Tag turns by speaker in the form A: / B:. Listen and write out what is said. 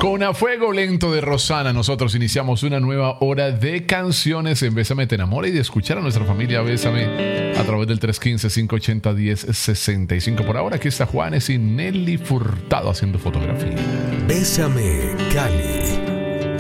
A: Con A Fuego Lento de Rosana, nosotros iniciamos una nueva hora de canciones en Bésame Te Enamora y de escuchar a nuestra familia Bésame a través del 315-580-1065. Por ahora aquí está Juanes y Nelly Furtado haciendo fotografía.
B: Bésame, Cali.